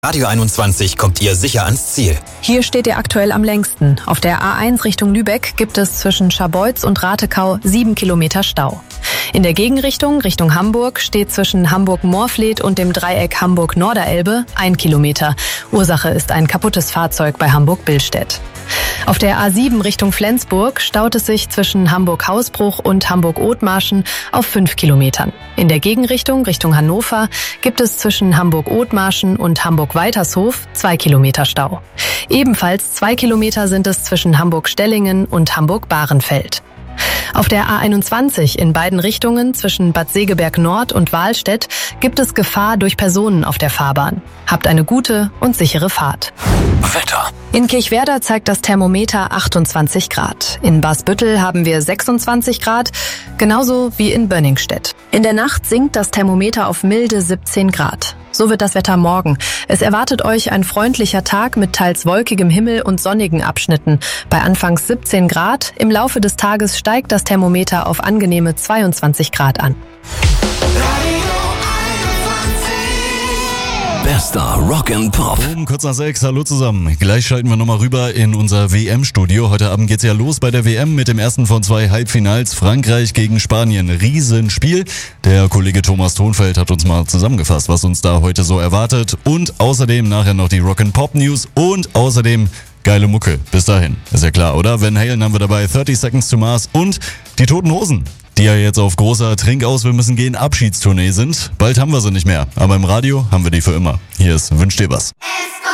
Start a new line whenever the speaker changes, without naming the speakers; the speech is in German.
Radio 21 kommt ihr sicher ans Ziel.
Hier steht ihr aktuell am längsten. Auf der A1 Richtung Lübeck gibt es zwischen Scharbeutz und Ratekau 7 Kilometer Stau. In der Gegenrichtung, Richtung Hamburg, steht zwischen Hamburg-Moorfleet und dem Dreieck Hamburg-Norderelbe 1 Kilometer. Ursache ist ein kaputtes Fahrzeug bei Hamburg-Billstedt. Auf der A7 Richtung Flensburg staut es sich zwischen Hamburg-Hausbruch und Hamburg-Othmarschen auf 5 Kilometern. In der Gegenrichtung, Richtung Hannover, gibt es zwischen Hamburg-Othmarschen und Hamburg-Weitershof 2 Kilometer Stau. Ebenfalls 2 Kilometer sind es zwischen Hamburg-Stellingen und Hamburg-Bahrenfeld. Auf der A21 in beiden Richtungen zwischen Bad Segeberg Nord und Wahlstedt gibt es Gefahr durch Personen auf der Fahrbahn. Habt eine gute und sichere Fahrt.
Wetter.
In Kirchwerder zeigt das Thermometer 28 Grad. In Basbüttel haben wir 26 Grad, genauso wie in Bönningstedt. In der Nacht sinkt das Thermometer auf milde 17 Grad. So wird das Wetter morgen. Es erwartet euch ein freundlicher Tag mit teils wolkigem Himmel und sonnigen Abschnitten. Bei anfangs 17 Grad, im Laufe des Tages steigt das Thermometer auf angenehme 22 Grad an.
Bester Rock and Pop.
Kurz nach 6, hallo zusammen. Gleich schalten wir nochmal rüber in unser WM-Studio. Heute Abend geht's ja los bei der WM mit dem ersten von 2 Halbfinals. Frankreich gegen Spanien. Riesenspiel. Der Kollege Thomas Thonfeld hat uns mal zusammengefasst, was uns da heute so erwartet. Und außerdem nachher noch die Rock and Pop News und außerdem geile Mucke. Bis dahin. Ist ja klar, oder? Van Halen haben wir dabei, 30 Seconds to Mars und die Toten Hosen, die ja jetzt auf großer Trinkaus, wir müssen gehen, Abschiedstournee sind. Bald haben wir sie nicht mehr, aber im Radio haben wir die für immer. Hier ist Wünsch dir was.